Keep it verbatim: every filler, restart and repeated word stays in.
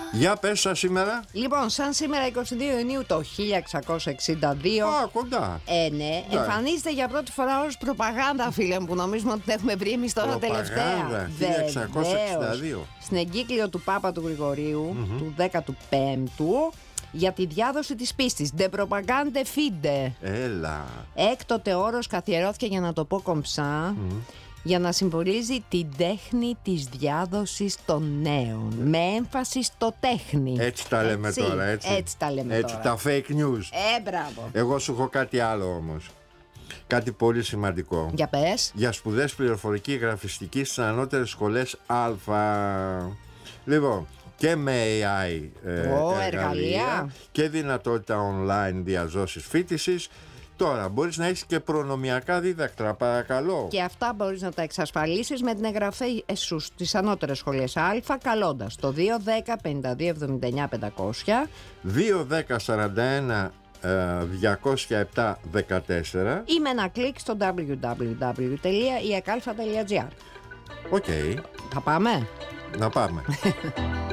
Για πες σας σήμερα. Λοιπόν, σαν σήμερα εικοστή δεύτερη Ιουνίου το χίλια εξακόσια εξήντα δύο. Α, κοντά. Ε, ναι, εμφανίζεται για πρώτη φορά ως προπαγάνδα, φίλε μου, που νομίζουμε ότι την έχουμε βρει εμείς τώρα τελευταία. χίλια εξακόσια εξήντα δύο. Στην εγκύκλιο του Πάπα του Γρηγορίου, mm-hmm. του δέκατου πέμπτου, για τη διάδοση της πίστης. De propagande fide. Έλα. Έκτοτε όρος καθιερώθηκε, για να το πω κομψά, mm. για να συμβολίζει την τέχνη της διάδοσης των νέων. Με έμφαση στο τέχνη. Έτσι τα λέμε έτσι, τώρα, έτσι. Έτσι τα λέμε έτσι, τώρα. τα fake news. Ε, μπράβο. Εγώ σου έχω κάτι άλλο όμως. Κάτι πολύ σημαντικό. Για πες. Για σπουδές πληροφορική γραφιστική στις ανώτερες σχολές Α. Λοιπόν, και με έι άι ε, εργαλεία, εργαλεία και δυνατότητα online διαζώσης φοιτησης. Τώρα μπορείς να έχεις και προνομιακά δίδακτρα, παρακαλώ. Και αυτά μπορείς να τα εξασφαλίσεις με την εγγραφή σου στις ανώτερες σχολές Α, καλώντας το δύο δέκα πενήντα δύο εβδομήντα εννιά πεντακόσια, δύο δέκα σαράντα ένα διακόσια επτά δεκατέσσερα ή με ένα κλικ στο double-u double-u double-u τελεία ι εκ α τελεία τζι άρ. Οκ. Θα πάμε. Να πάμε.